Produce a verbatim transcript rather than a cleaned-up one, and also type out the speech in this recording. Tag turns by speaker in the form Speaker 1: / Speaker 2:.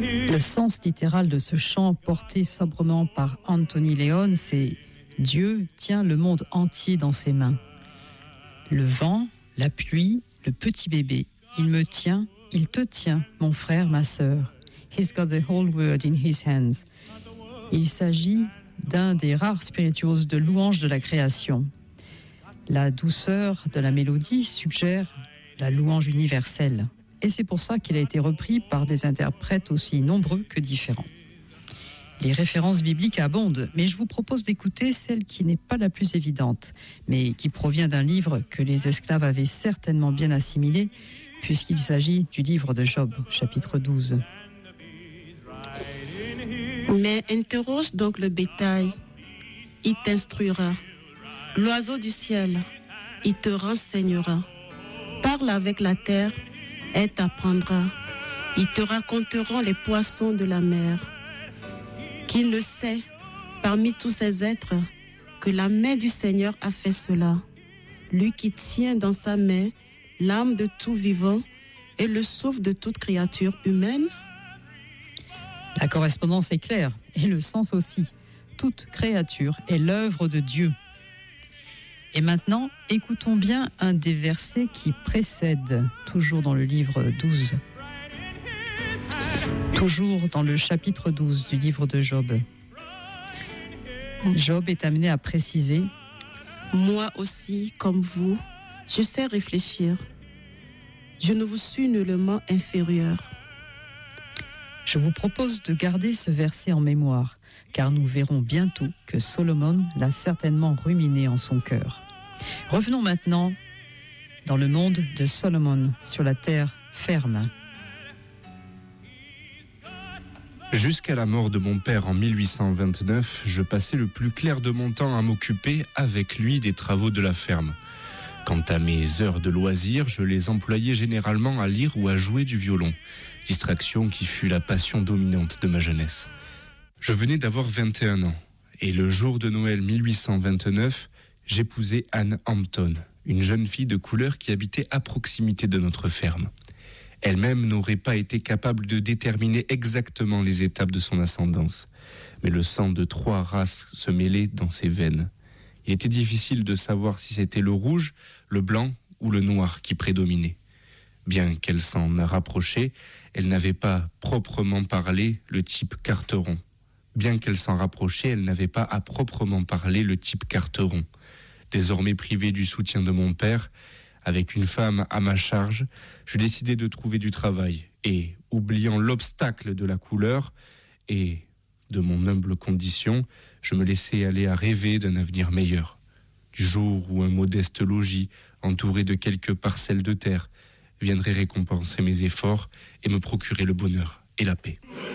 Speaker 1: Le sens littéral de ce chant porté sobrement par Anthony Leon, c'est « Dieu tient le monde entier dans ses mains. Le vent, la pluie, le petit bébé, il me tient, il te tient, mon frère, ma sœur. He's got the whole world in his hands. » Il s'agit d'un des rares spirituoses de louange de la création. La douceur de la mélodie suggère la louange universelle. Et c'est pour ça qu'il a été repris par des interprètes aussi nombreux que différents. Les références bibliques abondent, mais je vous propose d'écouter celle qui n'est pas la plus évidente, mais qui provient d'un livre que les esclaves avaient certainement bien assimilé, puisqu'il s'agit du livre de Job, chapitre douze.
Speaker 2: Mais interroge donc le bétail, il t'instruira. L'oiseau du ciel, il te renseignera. Parle avec la terre, elle t'apprendra. Ils te raconteront les poissons de la mer. Qu'il ne sait, parmi tous ces êtres, que la main du Seigneur a fait cela. Lui qui tient dans sa main l'âme de tout vivant et le souffle de toute créature humaine.
Speaker 1: La correspondance est claire, et le sens aussi. Toute créature est l'œuvre de Dieu. Et maintenant, écoutons bien un des versets qui précèdent, toujours dans le livre douze. Toujours dans le chapitre douze du livre de Job. Job est amené à préciser
Speaker 2: « Moi aussi, comme vous, je sais réfléchir. Je ne vous suis nullement inférieur. »
Speaker 1: Je vous propose de garder ce verset en mémoire, car nous verrons bientôt que Salomon l'a certainement ruminé en son cœur. Revenons maintenant dans le monde de Salomon, sur la terre ferme.
Speaker 3: Jusqu'à la mort de mon père en mille huit cent vingt-neuf, je passais le plus clair de mon temps à m'occuper avec lui des travaux de la ferme. Quant à mes heures de loisirs, je les employais généralement à lire ou à jouer du violon, distraction qui fut la passion dominante de ma jeunesse. Je venais d'avoir vingt et un ans, et le jour de Noël mille huit cent vingt-neuf, j'épousai Anne Hampton, une jeune fille de couleur qui habitait à proximité de notre ferme. Elle-même n'aurait pas été capable de déterminer exactement les étapes de son ascendance, mais le sang de trois races se mêlait dans ses veines. Il était difficile de savoir si c'était le rouge, le blanc ou le noir qui prédominait. Bien qu'elle s'en rapprochait, elle n'avait pas proprement parlé le type Carteron. Bien qu'elle s'en rapprochait, elle n'avait pas à proprement parler le type Carteron. Désormais privé du soutien de mon père, avec une femme à ma charge, je décidai de trouver du travail et, oubliant l'obstacle de la couleur et de mon humble condition, je me laissai aller à rêver d'un avenir meilleur. Du jour où un modeste logis, entouré de quelques parcelles de terre, viendrait récompenser mes efforts et me procurer le bonheur et la paix.